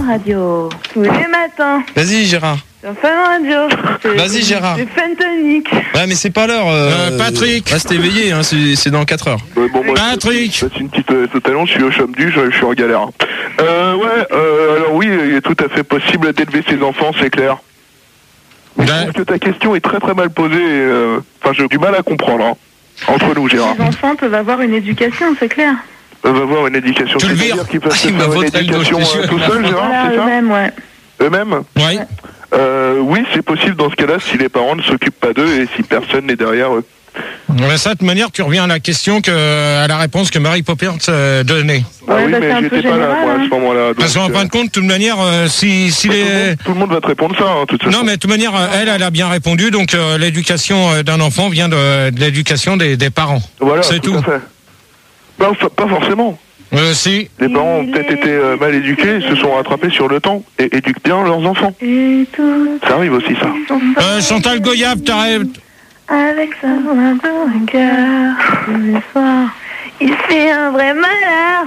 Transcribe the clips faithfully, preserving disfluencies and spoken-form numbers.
Fun Radio. Tous les matins. Vas-y, Gérard. Sur Fun Radio. C'est, Vas-y, Gérard. C'est Fentonic. Ouais, mais c'est pas l'heure. Euh, Euh, Patrick. Reste éveillé, hein, c'est, c'est dans quatre heures. Ouais, bon, moi, Patrick. c'est une petite euh, talent, je suis au chômage, je, je suis en galère. Euh, ouais, euh, alors oui, il est tout à fait possible d'élever ses enfants, c'est clair. Mais je Ouais. trouve que ta question est très très mal posée. et, euh, Enfin, j'ai du mal à comprendre. Hein. Entre nous, Gérard. Les enfants peuvent avoir une éducation, c'est clair. On va avoir une éducation. Tu le C'est-à-dire vires. qu'ils peuvent Ah, se il m'a faire une voté le dos, éducation je suis euh, sûr. tout seul, Gérard, Voilà, c'est ça eux-mêmes, ouais. Eux-mêmes Oui. euh, Oui, c'est possible dans ce cas-là si les parents ne s'occupent pas d'eux et si personne n'est derrière eux. Ouais, ça, de toute manière, tu reviens à la question, que, à la réponse que Marie Poppert euh, donnait. Ah Ouais, oui, bah, c'est mais un peu j'étais pas là, général, moi, à hein. ce moment-là. donc, Parce qu'en euh, fin de compte, de toute manière, euh, si, si tout, le les... monde, tout le monde va te répondre ça, hein, de toute façon. Non, mais de toute manière, euh, elle, elle a bien répondu. Donc, euh, l'éducation euh, d'un enfant vient de, de l'éducation des, des parents. Voilà, c'est tout, tout. à fait. Pas, pas forcément. Euh, si. Les parents ont peut-être été euh, mal éduqués, se sont rattrapés sur le temps et éduquent bien leurs enfants. Et tout. Ça arrive aussi, ça. Euh, Chantal Goyave, t'arrêtes. Avec sa main dans le cœur, tous les soirs, il fait un vrai malheur.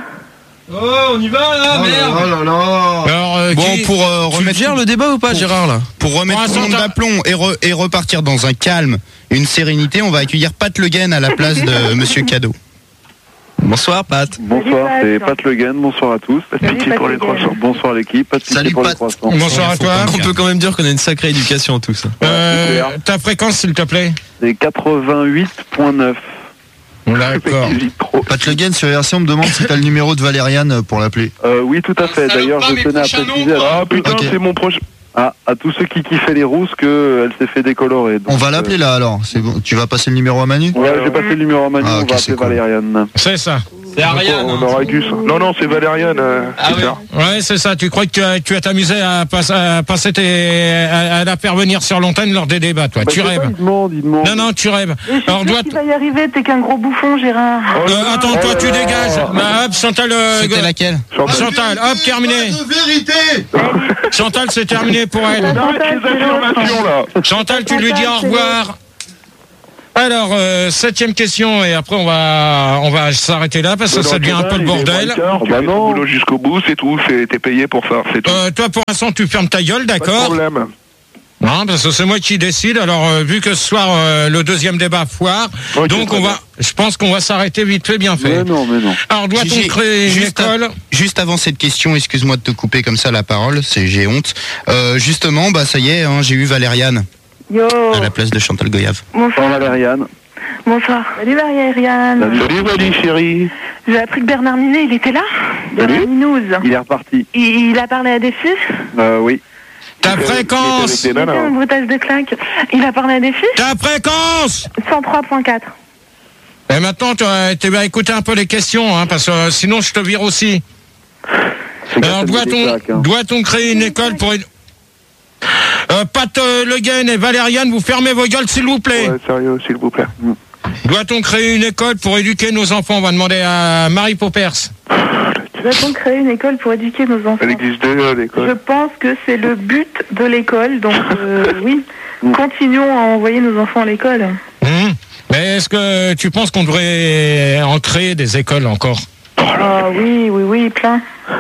Oh, on y va là, merde. Oh là là. Alors, euh, Bon, qui- pour euh, Tu remettre, gères le débat ou pas, Gérard, là? pour remettre Pour tout le monde l'instant, d'aplomb et, re- et repartir dans un calme et une sérénité, on va accueillir Pat Le Guen à la place de Monsieur Cadeau. Bonsoir, Pat. Bonsoir, Salut, c'est Pat. Pat Le Guen, bonsoir à tous. Pas de pitié Salut, pour les Pat Le Guen. croissants. Bonsoir l'équipe, pas de pitié Salut, pour Pat. les croissants. Bonsoir à toi. On peut quand même dire qu'on a une sacrée éducation, tous. Euh, ta fréquence, s'il te plaît. C'est quatre-vingt-huit virgule neuf. D'accord. J'hésite trop. Pat Le Guen sur R C, on me demande si t'as le numéro de Valériane pour l'appeler. Euh, oui, tout à fait. D'ailleurs, je tenais à préciser à, Ah putain, Ok. c'est mon proche. à- à tous ceux qui kiffaient les rousses qu'elle s'est fait décolorer. Donc, On va l'appeler là alors. C'est bon. Tu vas passer le numéro à Manu euh, Ouais, j'ai passé le numéro à Manu, Ah, on ok, va c'est appeler cool. Valériane. C'est ça. C'est Ariane. On aura dû ça. Non, non, c'est Valériane. euh, Ah c'est oui. ça. Ouais, c'est ça. Tu crois que tu as, tu as t'amusé à, passe- à passer tes, à, à la faire venir sur l'antenne lors des débats, toi. Bah, tu je sais pas, rêves. il demande, il demande. Non, non, tu rêves. Et je suis Alors, sûre doit. qu'il va y arriver, t'es qu'un gros bouffon, Gérard. Oh là Euh, là, attends, oh toi, là tu là. dégages. Bah, hop, Chantal. euh, C'était go- laquelle Chantal. Chantal, hop, terminé. vérité. Chantal, c'est terminé pour elle. Arrête les affirmations là. Chantal, tu lui dis au revoir. Alors, euh, septième question, et après on va on va s'arrêter là parce que ça devient un peu le bordel. Tu bah fais ton non. boulot jusqu'au bout, c'est tout. c'est- T'es payé pour ça, c'est tout. Euh, toi, pour l'instant, tu fermes ta gueule, Pas de d'accord? problème. Non, parce que c'est moi qui décide. Alors, euh, vu que ce soir euh, le deuxième débat foire, Ok, donc très on bien. va, je pense qu'on va s'arrêter vite fait, bien fait. Mais non, mais non. Alors, doit-on Gigi, créer une juste à- école? Juste avant cette question, excuse-moi de te couper comme ça la parole, c'est j'ai honte. Euh, justement, bah ça y est, hein, j'ai eu Valériane Yo. à la place de Chantal Goyave. Bonsoir. Bonsoir Valériane. Bonsoir. Salut Valériane. Salut. Salut, Valérie, chérie. J'ai appris que Bernard Minet, il était là. Bernard Salut. Minouz. Il est reparti. Il, il a parlé à des filles. Euh, oui. Ta Il était avec- fréquence! il était avec des C'était nanas, un hein. bruitage de claque. Il a parlé à des filles. Ta fréquence! cent trois virgule quatre. Et maintenant, tu tu vas écouter un peu les questions, hein, parce que euh, sinon je te vire aussi. C'est Alors, grâce à des doit-on claques, hein. doit-on créer une école pour... Euh, Pat euh, Le Guen et Valériane, vous fermez vos gueules, s'il vous plaît. Ouais, sérieux, s'il vous plaît. Doit-on créer une école pour éduquer nos enfants? On va demander à Marie Poppers. Doit-on créer une école pour éduquer nos enfants? Elle existe déjà, Je l'école. pense que c'est le but de l'école, donc euh, oui, continuons à envoyer nos enfants à l'école. Hum. Mais est-ce que tu penses qu'on devrait en créer des écoles encore? Ah oui, oui, oui, plein.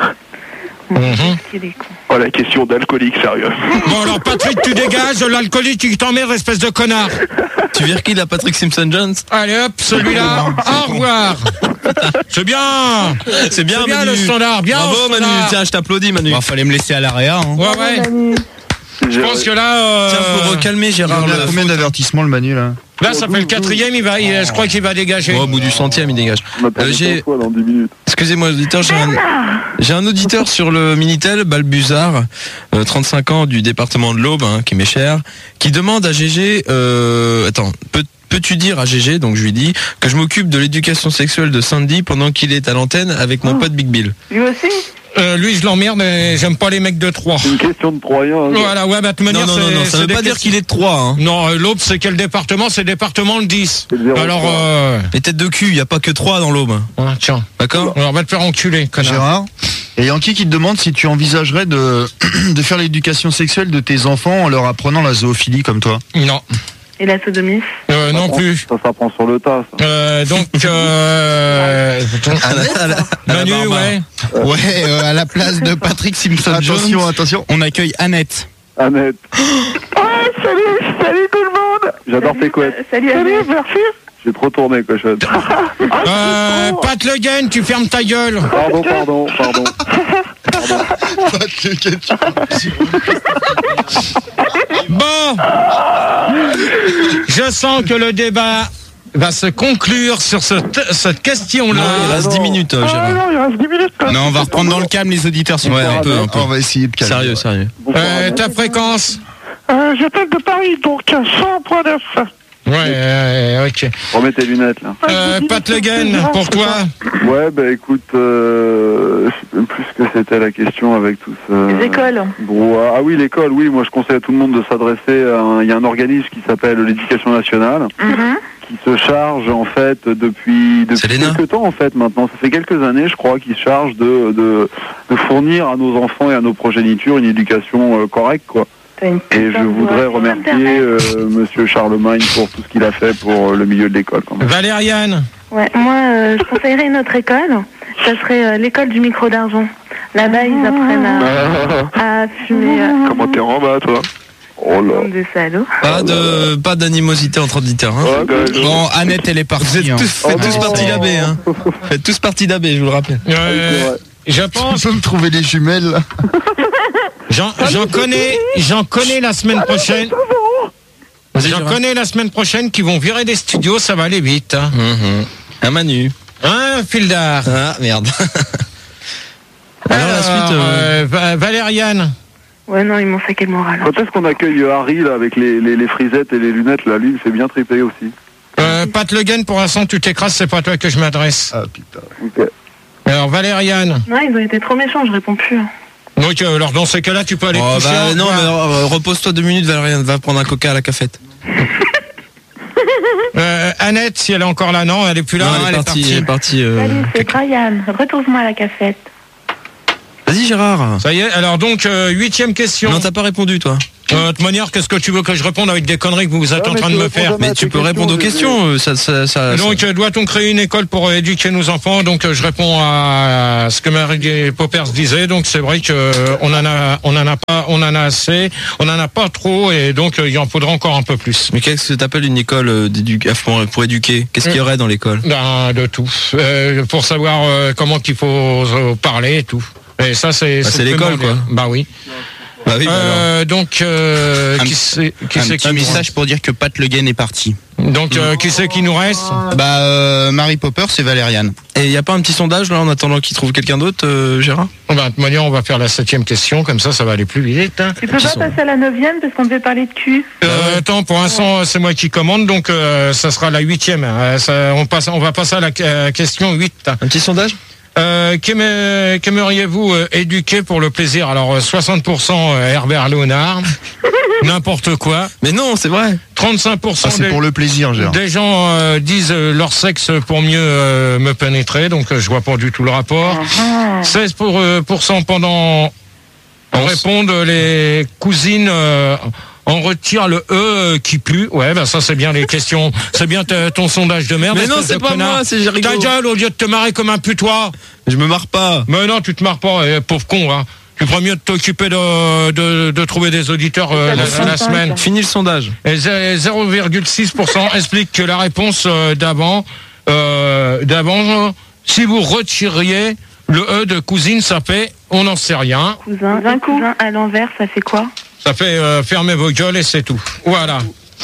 Mhm. Qu'il est con. Oh, la question d'alcoolique, sérieux. Bon alors Patrick, tu dégages, l'alcoolique tu t'emmerdes, espèce de connard. Tu vires qui, la Patrick Simpson-Jones? Allez hop, celui-là, au revoir. C'est bien. C'est bien, C'est bien Manu. le standard, bien Bravo, au Manu. standard. Tiens, je t'applaudis, Manu. Bah, fallait me laisser à l'area. Hein. Ouais, ouais. Manu. Je pense que là, euh, Tiens, pour recalmer, Il Gérard. a le- combien d'avertissements le Manu là? là ça fait le quatrième, il va, il- je crois qu'il va dégager. Oh, au bout du centième, il dégage. On a perdu Euh, j'ai- cent fois dans dix minutes. Excusez-moi, auditeur, j'ai un, j'ai un auditeur sur le Minitel, Balbuzard, euh, trente-cinq ans, du département de l'Aube, hein, qui m'est cher, qui demande à Gégé, euh, attends, peut, peux-tu dire à Gégé, donc je lui dis, que je m'occupe de l'éducation sexuelle de Sandy pendant qu'il est à l'antenne avec mon pote Big Bill. Lui aussi. Euh, lui je l'emmerde, mais j'aime pas les mecs de Troyes. C'est une question de Troyen. hein. Voilà, ouais, bah de toute manière, Non, non, non, c'est- non, ça c'est veut des pas dire questions- qu'il est de Troyes, hein. Non, euh, l'Aube, c'est quel département? C'est le département le dix. C'est le zéro Alors, trois. euh... Les têtes de cul, il n'y a pas que Troyes dans l'Aube. ah, tiens. D'accord? Alors, on va te faire enculer, connard. Gérard. Et Yankee qui te demande si tu envisagerais de, de faire l'éducation sexuelle de tes enfants en leur apprenant la zoophilie comme toi. Non. Et la sodomie? Euh, non plus. Ça s'apprend sur le tas. Ça. Euh, donc, euh, Manu, ouais. Ouais, euh, à la place de Patrick Simpson Jones, Attention, attention. on accueille Annette. Annette. Ouais, salut, salut tout le monde. J'adore tes couettes. Salut, salut, merci. J'ai trop tourné, cochonne. Euh, Pat Le Guen, tu fermes ta gueule. Pardon, pardon, pardon. Bon, je sens que le débat va se conclure sur ce t- cette question-là. Non, il reste dix minutes, euh, Gérard. non, il reste dix minutes. Non, on va reprendre dans le calme les auditeurs, s'il vous Ouais, plaît. un peu, un peu. On va essayer de calmer. Sérieux, sérieux. Euh, ta fréquence? Euh, j'appelle de Paris, donc cent point neuf. Ouais, euh, ok. Remets tes lunettes, là. Euh, Pat Le Guen, pour toi? Ouais, bah écoute, euh, je sais même plus ce que c'était la question avec tout ça. Les écoles. Brouhaha. Ah oui, l'école, oui. Moi, je conseille à tout le monde de s'adresser à un... Il y a un organisme qui s'appelle l'Éducation nationale, Mhm. qui se charge, en fait, depuis, C'est depuis l'E N A. quelques temps, en fait, maintenant. Ça fait quelques années, je crois, qui se charge de, de, de fournir à nos enfants et à nos progénitures une éducation euh, correcte, quoi. T'as une Et je putain de voudrais voix sur remercier Internet. euh, Monsieur Charlemagne pour tout ce qu'il a fait pour euh, le milieu de l'école, quand même. Valériane? Ouais, moi, euh, je conseillerais une autre école. Ça serait euh, l'école du micro d'argent. Là-bas, ils apprennent à, à fumer euh, Comment t'es en bas, toi? Oh là. comme des salauds. Pas de, pas d'animosité entre auditeurs, hein. Ouais, bah, Bon, Annette, elle est Vous partie. êtes hein. tous, faites Oh tous non. partie d'A B, hein. Faites tous partie d'A B, je vous le rappelle. Euh, je On pense, peut me trouver les jumelles, là. j'en, j'en connais, j'en connais la semaine prochaine. Vas-y, J'en Gérard. connais la semaine prochaine qui vont virer des studios, ça va aller vite. Hein, Mhm. Un Manu. hein Fildar? Ah, merde. Alors, la suite, euh, euh, Va- Valériane? Ouais, non, ils m'ont saqué le moral. Quand est-ce qu'on accueille euh, Harry, là, avec les, les, les frisettes et les lunettes, là? Lui, il me fait bien triper aussi. Euh, Pat Le Guen, pour l'instant, tu t'écrases, c'est pas à toi que je m'adresse. Ah, putain. Ok. Alors, Valériane? Non, ils ont été trop méchants, je réponds plus. hein. Donc, euh, alors, dans ces cas-là, tu peux aller Oh, te coucher. bah, au non, revoir. mais euh, repose-toi deux minutes, Valériane. Va prendre un coca à la cafette. Euh, Annette, si elle est encore là, non, elle est plus là, non, elle, elle est partie. Elle est partie euh, Salut, c'est quelque- Brian. Retrouve-moi à la cafette. Vas-y, Gérard. Ça y est, alors donc, euh, huitième question. Non, t'as pas répondu, toi. Euh, de toute manière, qu'est-ce que tu veux que je réponde avec des conneries que vous êtes Ah, en mais train tu de me réponds faire? jamais. Mais tu peux répondre aux questions. euh, Ça, ça, ça, Donc, euh, doit-on créer une école pour euh, éduquer nos enfants? Donc, euh, je réponds à ce que Marie Poppers disait. Donc, c'est vrai que euh, on en a, on en a pas, on en a assez, on en a pas trop, et donc euh, il en faudra encore un peu plus. Mais qu'est-ce que t'appelles une école euh, d'édu- pour, pour éduquer? Qu'est-ce qu'il y aurait dans l'école? Ben, de tout, Euh, pour savoir euh, comment qu'il faut euh, parler et tout. Et ça, c'est Bah, c'est l'école, primordial. quoi. Bah oui. Bah oui, bah alors. Euh, donc, euh, Un- qui c'est qui Un c'est petit qui nous message pour dire que Pat Le Guen est parti. Donc, euh, qui c'est qui nous reste? Bah, euh, Mary Popper, c'est Valériane. Et il y a pas un petit sondage là en attendant qu'il trouve quelqu'un d'autre, euh, Gérard? Ben, de toute manière, on va faire la septième question, comme ça, ça va aller plus vite. Hein. Tu peux pas sont- passer à la neuvième parce qu'on devait parler de cul. Euh, attends, pour l'instant, c'est moi qui commande, donc euh, ça sera la huitième. Euh, ça, on, passe, on va passer à la euh, question huit. Un petit sondage? Euh, qu'aimez- qu'aimeriez-vous euh, éduquer pour le plaisir? Alors, euh, soixante pour cent euh, Herbert Léonard, n'importe quoi. Mais non, c'est vrai. trente-cinq pour cent Ah, c'est des, pour le plaisir, Gérard. des gens euh, disent euh, leur sexe pour mieux euh, me pénétrer, donc euh, je vois pas du tout le rapport. seize pour, euh, pour cent pendant répondent les cousines euh, on retire le E euh, qui pue. Ouais, ben ça c'est bien les questions, c'est bien t- ton sondage de merde. Mais non, espèce c'est de pas connard. moi, c'est Jéricho. Ta gueule, au lieu de te marrer comme un putois. Je me marre pas. Mais non, tu te marres pas, eh, pauvre con. Hein. Tu ferais mieux de t'occuper de, de, de trouver des auditeurs euh, la, Ça, la ça, semaine. ça. Fini le sondage. Et zé- zéro virgule six pour cent explique que la réponse euh, d'avant, euh, d'avant, euh, si vous retiriez le E de cousine, ça fait, on n'en sait rien. Cousin, un cousin à l'envers, ça fait quoi? Ça fait euh, fermer vos gueules et c'est tout. Voilà.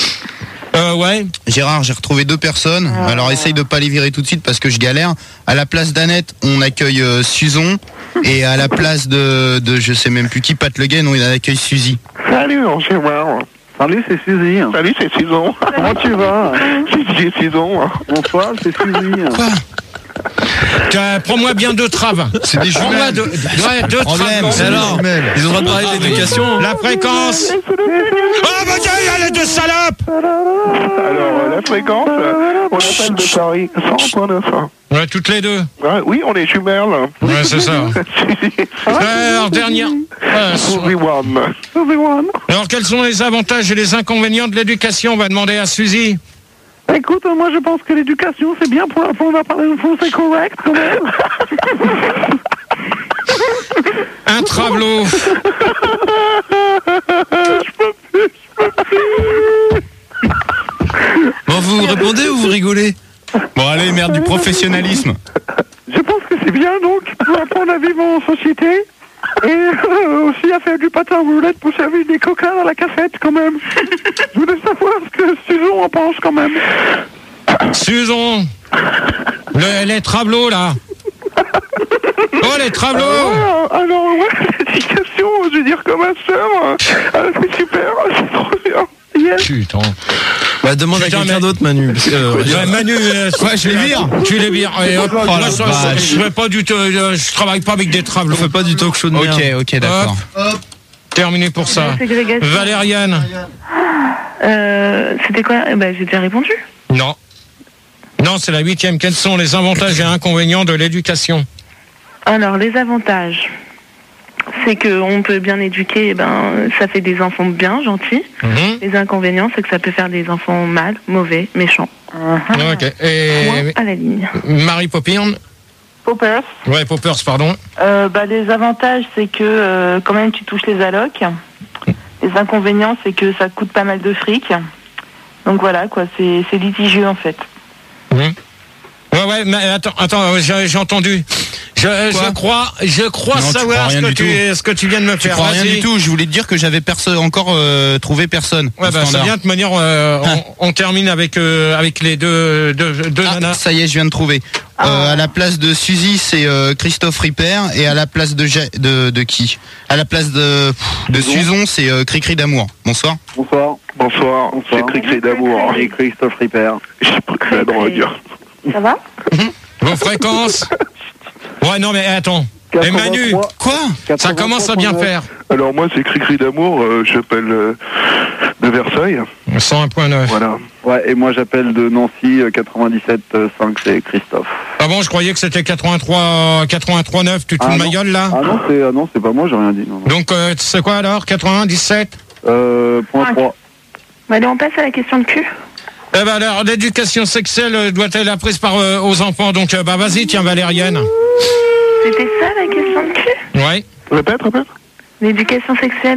Euh, ouais. Gérard, j'ai retrouvé deux personnes. Alors essaye de pas les virer tout de suite parce que je galère. À la place d'Annette, on accueille euh, Suzon. Et à la place de, de je sais même plus qui, Pat Le Guen, on accueille Suzy. Salut, mon Gérard. Salut, c'est Suzy. Salut, c'est Susan. Comment tu vas? C'est Susan. Bonsoir, c'est Suzy. Quoi? Tiens, prends-moi bien deux traves. C'est des Prends-moi jumelles. deux, ouais, deux Problème, traves. c'est alors. jumelles. Ils ont le droit de parler de l'éducation. La fréquence. Oh, bah tiens, il y a les deux salopes. Alors, euh, la fréquence, euh, on appelle de Paris cent point neuf. Ouais, toutes les deux. Ouais, oui, on est jumelles. Ouais, c'est ça. Alors, dernière. Euh, Obi-Wan. Obi-Wan. Alors, quels sont les avantages et les inconvénients de l'éducation? On va demander à Suzy. Écoute, moi je pense que l'éducation c'est bien pour apprendre à parler français correct quand même. Un travelot. Bon, vous répondez ou vous rigolez? Bon, allez, merde, du professionnalisme. Je pense que c'est bien donc pour apprendre à vivre en société et euh, aussi à faire du patin à roulettes pour servir des coquins à la cafette quand même. Je voulais savoir ce que Susan en pense quand même. Susan. Le, les travelots, là. Oh, les travelots. Euh, alors, ouais, l'éducation, je veux dire, comme ma soeur, euh, c'est super, c'est trop bien. Yes. Putain. Bah, demande Putain, à quelqu'un mais- d'autre, Manu. parce que, euh, Ouais, Manu, euh, Ouais, je les vire. Tu les vires. Et hop, Oh, moi, la ça, vache. je fais pas du tout, euh, je travaille pas avec des travelots. on fait pas du talk show de Ok, merde. ok, d'accord. Terminé pour ça. Ségrégation. Valériane. Euh, C'était quoi? Eh ben, j'ai déjà répondu. Non. Non, c'est la huitième. Quels sont les avantages et inconvénients de l'éducation? Alors, les avantages, c'est qu'on peut bien éduquer, eh ben, ça fait des enfants bien, gentils. Mhm. Les inconvénients, c'est que ça peut faire des enfants mal, mauvais, méchants. Ok. Point Et à la ligne. Marie Popirne. Poppers. Ouais, Poppers, pardon. Euh, bah, les avantages, c'est que euh, quand même tu touches les allocs. Les inconvénients, c'est que ça coûte pas mal de fric. Donc voilà, quoi, c'est c'est litigieux en fait. Mhm. Ouais, ouais, mais attends, attends, j'ai j'ai entendu. Je, je crois, je crois Non, tu crois savoir ce rien que, du tu, tout. ce que tu viens de me Tu faire. crois rien Vas-y. du tout, je voulais te dire que j'avais perso- encore euh, trouvé personne. Ouais, au bah, c'est standard. bien de manière, euh, on, on termine avec, euh, avec les deux, deux, deux Ah, nanas. ça y est, je viens de trouver. Euh, à la place de Suzy, c'est euh, Christophe Ripper, et à la place de Ja- de, de qui? À la place de pff, de Susan, c'est euh, Cricri d'amour. Bonsoir. Bonsoir. Bonsoir, c'est Bonsoir. Cricri d'amour. Et Christophe Ripper. J'ai pris de la drogue. Ça va? Vos fréquences. Ouais, non, mais attends. Et Manu, Quoi? ça commence à bien faire. Alors moi, c'est Cricri d'amour, euh, j'appelle euh, de Versailles. cent un point neuf. Voilà. Ouais, et moi j'appelle de Nancy, euh, quatre-vingt-dix-sept virgule cinq, c'est Christophe. Ah bon, je croyais que c'était quatre-vingt-trois, quatre-vingt-trois neuf, tu te fous Ah de ma non. gueule là. Ah non, c'est ah non, c'est pas moi, j'ai rien dit. Non, non. Donc, euh, tu sais quoi alors, quatre-vingt-dix-sept? Euh, point Ouais. trois. Bah, allez, on passe à la question de cul. Eh ben alors, l'éducation sexuelle euh, doit être apprise par euh, aux enfants, donc euh, bah vas-y, tiens Valérienne. C'était ça la question de cul? Ouais. Répète, répète. L'éducation sexuelle.